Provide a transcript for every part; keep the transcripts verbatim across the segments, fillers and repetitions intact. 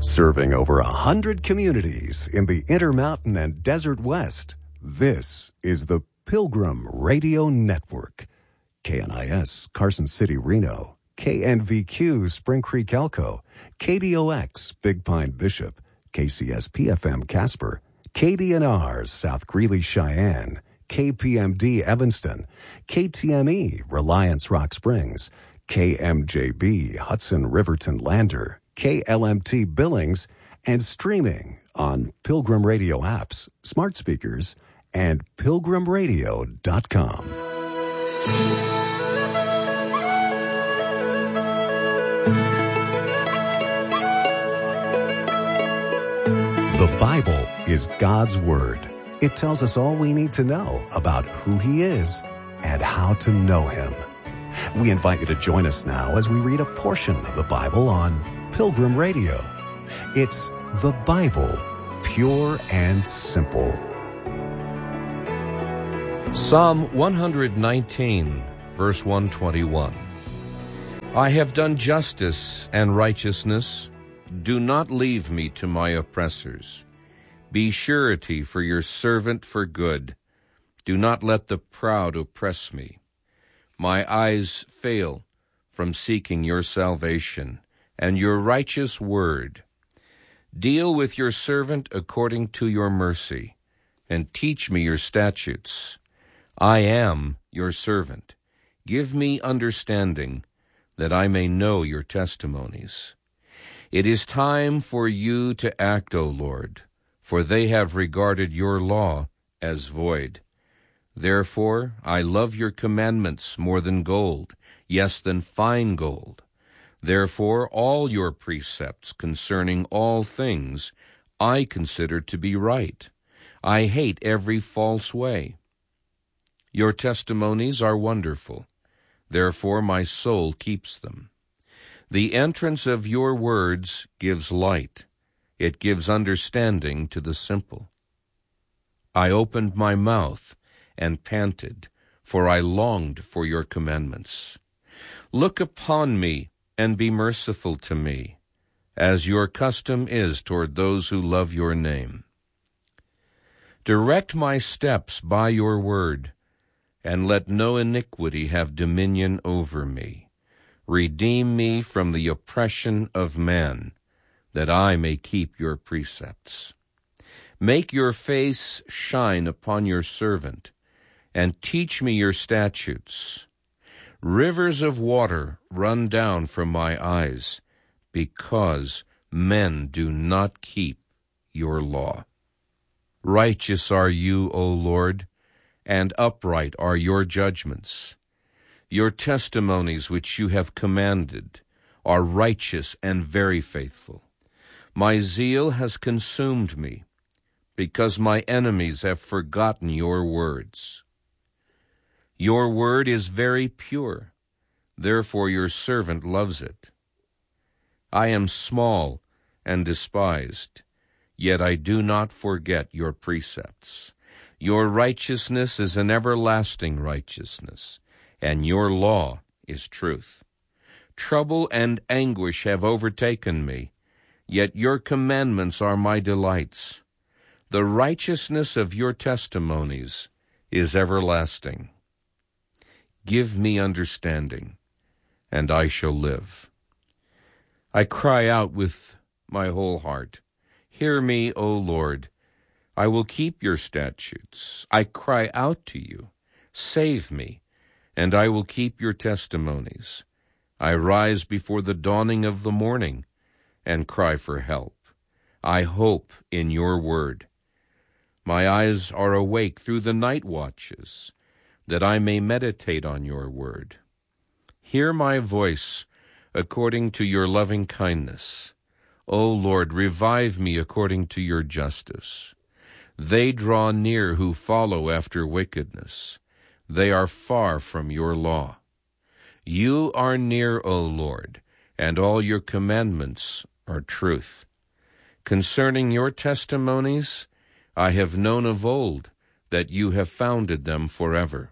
Serving over a hundred communities in the Intermountain and Desert West, this is the Pilgrim Radio Network. K N I S, Carson City, Reno. K N V Q, Spring Creek, Elko. K D O X, Big Pine, Bishop. K C S P F M, Casper. K D N R, South Greeley, Cheyenne. K P M D, Evanston. K T M E, Reliance, Rock Springs. K M J B, Hudson, Riverton, Lander. K L M T, Billings, and streaming on Pilgrim Radio apps, smart speakers, and pilgrim radio dot com. The Bible is God's Word. It tells us all we need to know about who He is and how to know Him. We invite you to join us now as we read a portion of the Bible on Pilgrim Radio. It's the Bible, pure and simple. Psalm one nineteen, verse one twenty-one. I have done justice and righteousness. Do not leave me to my oppressors. Be surety for your servant for good. Do not let the proud oppress me. My eyes fail from seeking your salvation and your righteous word. Deal with your servant according to your mercy, and teach me your statutes. I am your servant. Give me understanding, that I may know your testimonies. It is time for you to act, O Lord, for they have regarded your law as void. Therefore I love your commandments more than gold, yes, than fine gold. Therefore all your precepts concerning all things I consider to be right. I hate every false way. Your testimonies are wonderful. Therefore my soul keeps them. The entrance of your words gives light. It gives understanding to the simple. I opened my mouth and panted, for I longed for your commandments. Look upon me and be merciful to me, as your custom is toward those who love your name. Direct my steps by your word, and let no iniquity have dominion over me. Redeem me from the oppression of man, that I may keep your precepts. Make your face shine upon your servant, and teach me your statutes. Rivers of water run down from my eyes, because men do not keep your law. Righteous are you, O Lord, and upright are your judgments. Your testimonies which you have commanded are righteous and very faithful. My zeal has consumed me, because my enemies have forgotten your words. Your word is very pure, therefore your servant loves it. I am small and despised, yet I do not forget your precepts. Your righteousness is an everlasting righteousness, and your law is truth. Trouble and anguish have overtaken me, yet your commandments are my delights. The righteousness of your testimonies is everlasting. Give me understanding, and I shall live. I cry out with my whole heart. Hear me, O Lord. I will keep your statutes. I cry out to you. Save me, and I will keep your testimonies. I rise before the dawning of the morning and cry for help. I hope in your word. My eyes are awake through the night watches, that I may meditate on your word. Hear my voice according to your loving kindness. O Lord, revive me according to your justice. They draw near who follow after wickedness. They are far from your law. You are near, O Lord, and all your commandments are truth. Concerning your testimonies, I have known of old that you have founded them forever.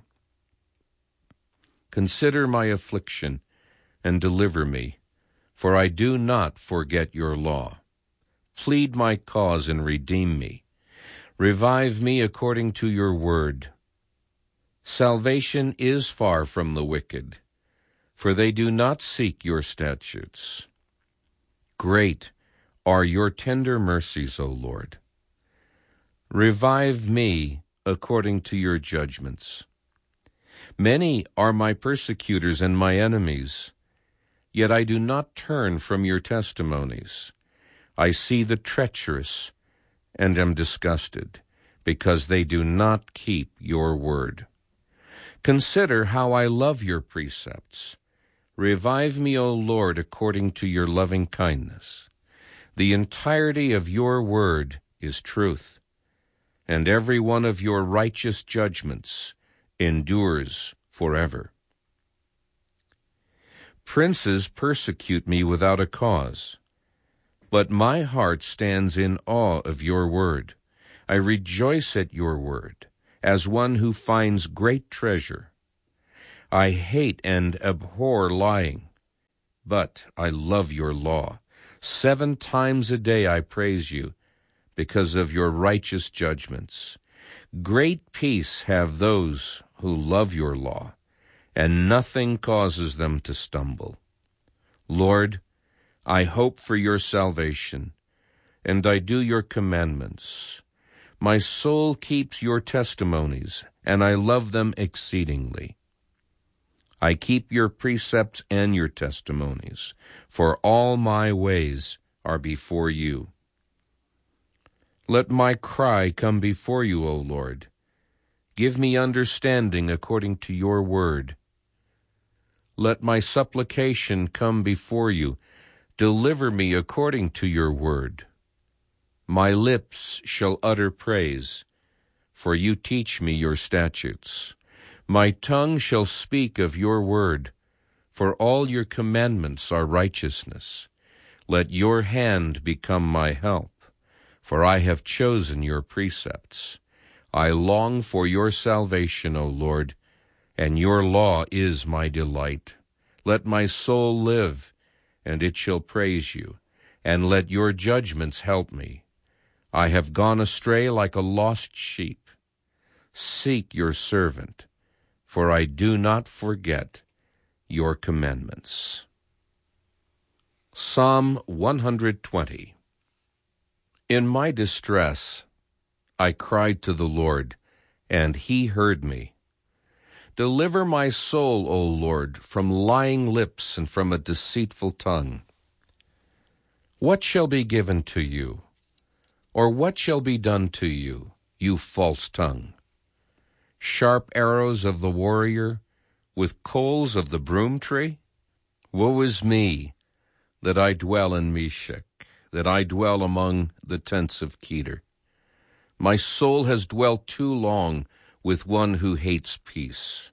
Consider my affliction and deliver me, for I do not forget your law. Plead my cause and redeem me. Revive me according to your word. Salvation is far from the wicked, for they do not seek your statutes. Great are your tender mercies, O Lord. Revive me according to your judgments. Many are my persecutors and my enemies, yet I do not turn from your testimonies. I see the treacherous and am disgusted, because they do not keep your word. Consider how I love your precepts. Revive me, O Lord, according to your loving kindness. The entirety of your word is truth, and every one of your righteous judgments endures forever. Princes persecute me without a cause, but my heart stands in awe of your word. I rejoice at your word, as one who finds great treasure. I hate and abhor lying, but I love your law. Seven times a day I praise you, because of your righteous judgments. Great peace have those who love your law, and nothing causes them to stumble. Lord, I hope for your salvation, and I do your commandments. My soul keeps your testimonies, and I love them exceedingly. I keep your precepts and your testimonies, for all my ways are before you. Let my cry come before you, O Lord. Give me understanding according to your word. Let my supplication come before you. Deliver me according to your word. My lips shall utter praise, for you teach me your statutes. My tongue shall speak of your word, for all your commandments are righteousness. Let your hand become my help, for I have chosen your precepts. I long for your salvation, O Lord, and your law is my delight. Let my soul live, and it shall praise you, and let your judgments help me. I have gone astray like a lost sheep. Seek your servant, for I do not forget your commandments. Psalm one hundred twenty. In my distress I cried to the Lord, and he heard me. Deliver my soul, O Lord, from lying lips and from a deceitful tongue. What shall be given to you, or what shall be done to you, you false tongue? Sharp arrows of the warrior, with coals of the broom tree? Woe is me, that I dwell in Meshech, that I dwell among the tents of Kedar. My soul has dwelt too long with one who hates peace.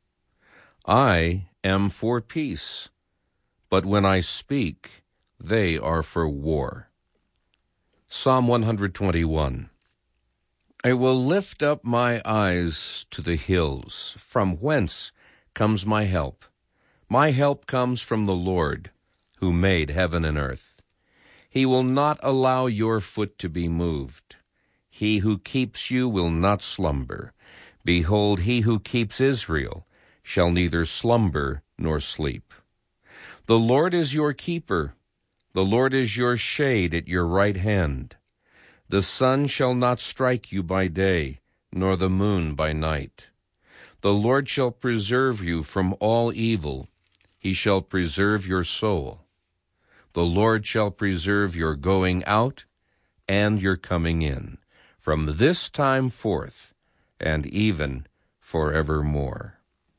I am for peace, but when I speak, they are for war. Psalm one hundred twenty-one. I will lift up my eyes to the hills. From whence comes my help? My help comes from the Lord, who made heaven and earth. He will not allow your foot to be moved. He who keeps you will not slumber. Behold, he who keeps Israel shall neither slumber nor sleep. The Lord is your keeper. The Lord is your shade at your right hand. The sun shall not strike you by day, nor the moon by night. The Lord shall preserve you from all evil. He shall preserve your soul. The Lord shall preserve your going out and your coming in, from this time forth and even forevermore.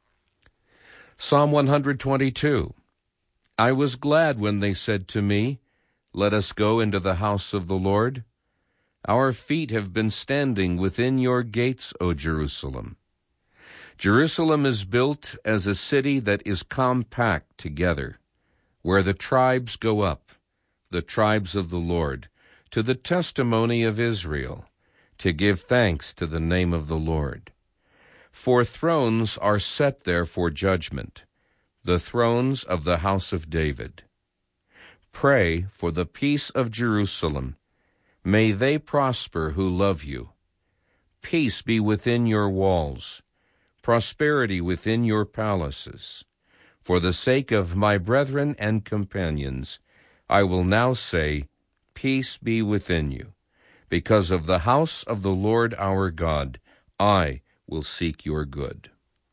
Psalm one hundred twenty-two. I was glad when they said to me, let us go into the house of the Lord. Our feet have been standing within your gates, O Jerusalem. Jerusalem is built as a city that is compact together, where the tribes go up, the tribes of the Lord, to the testimony of Israel, to give thanks to the name of the Lord. For thrones are set there for judgment, the thrones of the house of David. Pray for the peace of Jerusalem, May they prosper who love you. Peace be within your walls, prosperity within your palaces. For the sake of my brethren and companions, I will now say, peace be within you. Because of the house of the Lord our God, I will seek your good.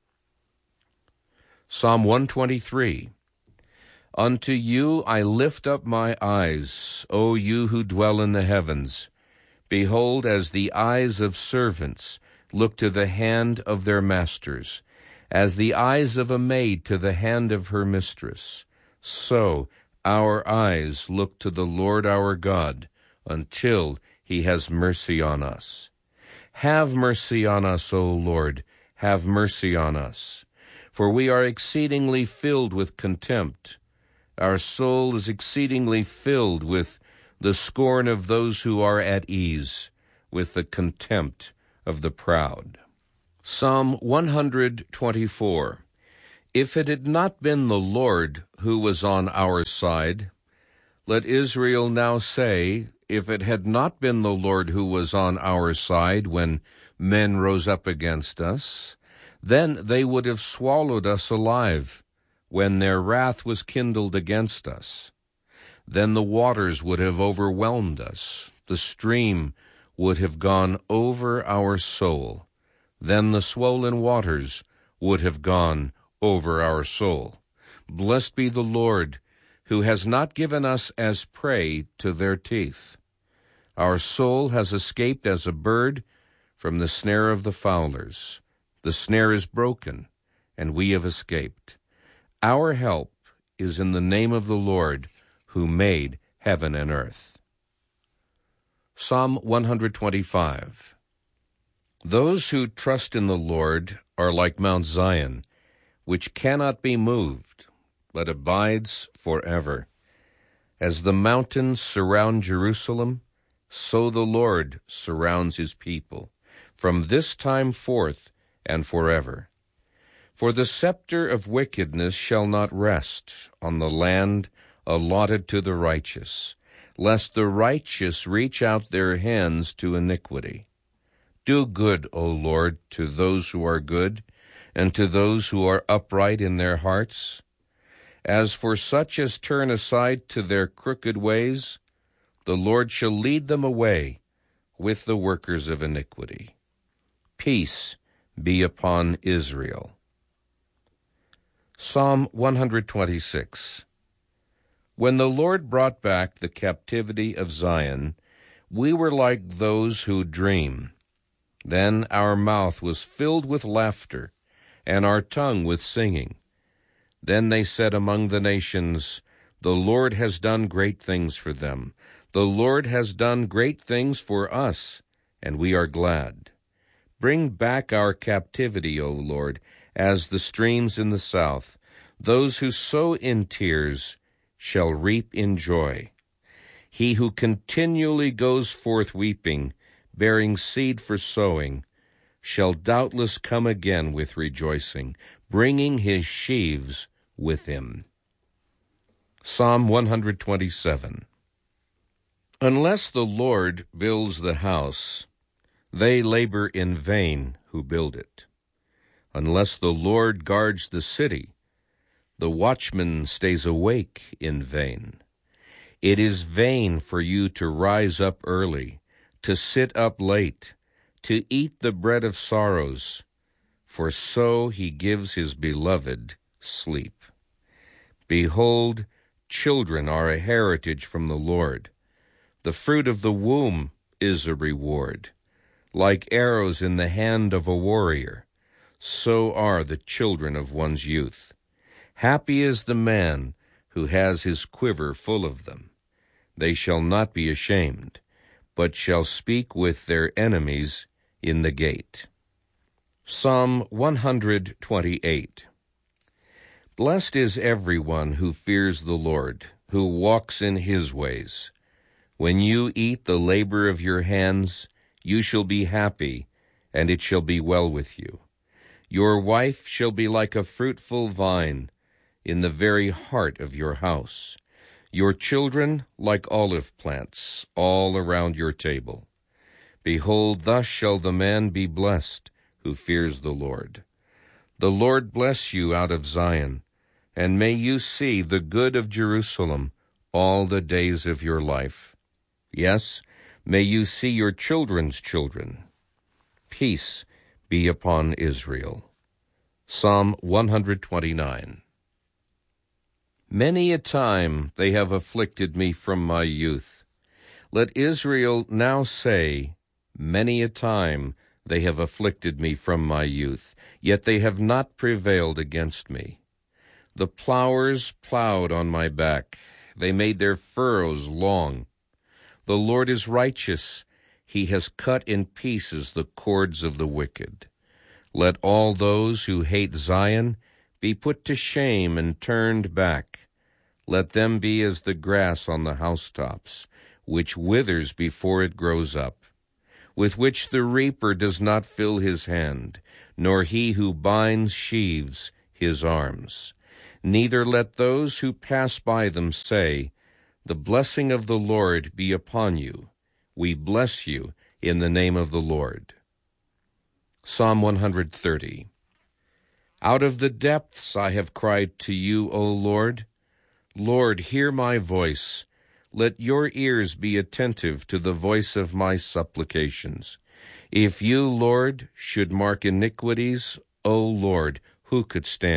Psalm one twenty-three. Unto you I lift up my eyes, O you who dwell in the heavens. Behold, as the eyes of servants look to the hand of their masters, as the eyes of a maid to the hand of her mistress, so our eyes look to the Lord our God, until he has mercy on us. Have mercy on us, O Lord, have mercy on us. For we are exceedingly filled with contempt. Our soul is exceedingly filled with the scorn of those who are at ease, with the contempt of the proud. Psalm one twenty-four. If it had not been the Lord who was on our side, let Israel now say, if it had not been the Lord who was on our side when men rose up against us, then they would have swallowed us alive when their wrath was kindled against us. Then the waters would have overwhelmed us, the stream would have gone over our soul. Then the swollen waters would have gone over our soul. Blessed be the Lord, who has not given us as prey to their teeth. Our soul has escaped as a bird from the snare of the fowlers. The snare is broken, and we have escaped. Our help is in the name of the Lord, who made heaven and earth. Psalm one twenty-five. Those who trust in the Lord are like Mount Zion, which cannot be moved, but abides forever. As the mountains surround Jerusalem, so the Lord surrounds his people, from this time forth and forever. For the scepter of wickedness shall not rest on the land allotted to the righteous, lest the righteous reach out their hands to iniquity. Do good, O Lord, to those who are good, and to those who are upright in their hearts. As for such as turn aside to their crooked ways, the Lord shall lead them away with the workers of iniquity. Peace be upon Israel. Psalm one twenty-six. When the Lord brought back the captivity of Zion, we were like those who dream. Then our mouth was filled with laughter, and our tongue with singing. Then they said among the nations, the Lord has done great things for them. The Lord has done great things for us, and we are glad. Bring back our captivity, O Lord, as the streams in the south. Those who sow in tears shall reap in joy. He who continually goes forth weeping, bearing seed for sowing, shall doubtless come again with rejoicing, bringing his sheaves with him. Psalm one twenty-seven. Unless the Lord builds the house, they labor in vain who build it. Unless the Lord guards the city, the watchman stays awake in vain. It is vain for you to rise up early, to sit up late, to eat the bread of sorrows, for so he gives his beloved sleep. Behold, children are a heritage from the Lord. The fruit of the womb is a reward. Like arrows in the hand of a warrior, so are the children of one's youth. Happy is the man who has his quiver full of them. They shall not be ashamed, but shall speak with their enemies in the gate. Psalm one twenty-eight. Blessed is everyone who fears the Lord, who walks in his ways. When you eat the labor of your hands, you shall be happy, and it shall be well with you. Your wife shall be like a fruitful vine in the very heart of your house. Your children like olive plants all around your table. Behold, thus shall the man be blessed who fears the Lord. The Lord bless you out of Zion, and may you see the good of Jerusalem all the days of your life. Yes, may you see your children's children. Peace be upon Israel. Psalm one twenty-nine. Many a time they have afflicted me from my youth. Let Israel now say, many a time they have afflicted me from my youth, yet they have not prevailed against me. The plowers plowed on my back, they made their furrows long. The Lord is righteous, he has cut in pieces the cords of the wicked. Let all those who hate Zion be put to shame and turned back. Let them be as the grass on the housetops, which withers before it grows up, with which the reaper does not fill his hand, nor he who binds sheaves his arms. Neither let those who pass by them say, the blessing of the Lord be upon you. We bless you in the name of the Lord. Psalm one thirty. Out of the depths I have cried to you, O Lord. Lord, hear my voice. Let your ears be attentive to the voice of my supplications. If you, Lord, should mark iniquities, O Lord, who could stand?